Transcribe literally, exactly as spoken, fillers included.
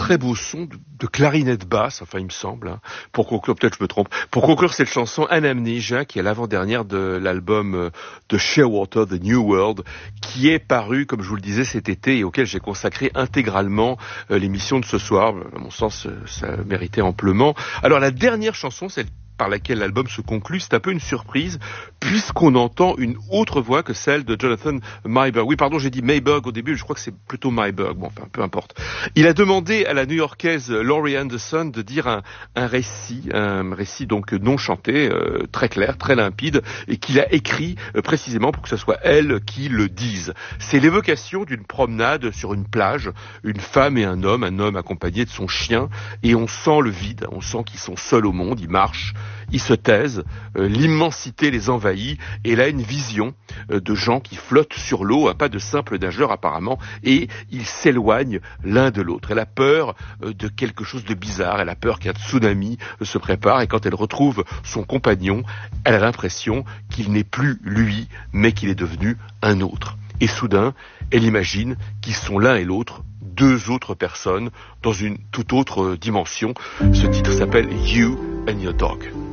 très beau son de, de clarinette basse, enfin il me semble, hein, pour conclure, peut-être je me trompe, pour conclure cette chanson Anamnesia, qui est l'avant-dernière de l'album de Shearwater, The New World, qui est paru, comme je vous le disais, cet été et auquel j'ai consacré intégralement euh, l'émission de ce soir. À mon sens, ça méritait amplement. Alors la dernière chanson, celle par laquelle l'album se conclut, c'est un peu une surprise, puisqu'on entend une autre voix que celle de Jonathan Meiberg. Oui, pardon, j'ai dit Meiberg au début, je crois que c'est plutôt Meiberg, bon, enfin, peu importe. Il a demandé à la New-Yorkaise Laurie Anderson de dire un, un récit, un récit donc non chanté, euh, très clair, très limpide, et qu'il a écrit euh, précisément pour que ce soit elle qui le dise. C'est l'évocation d'une promenade sur une plage, une femme et un homme, un homme accompagné de son chien, et on sent le vide, on sent qu'ils sont seuls au monde, ils marchent, ils se taisent, euh, l'immensité les envahit, et là une vision euh, de gens qui flottent sur l'eau, un pas de simples nageurs apparemment, et ils s'éloignent l'un de l'autre. Elle a peur euh, de quelque chose de bizarre, elle a peur qu'un tsunami euh, se prépare, et quand elle retrouve son compagnon, elle a l'impression qu'il n'est plus lui, mais qu'il est devenu un autre. Et soudain, elle imagine qu'ils sont l'un et l'autre deux autres personnes dans une toute autre dimension. Ce titre s'appelle You and Your Dog.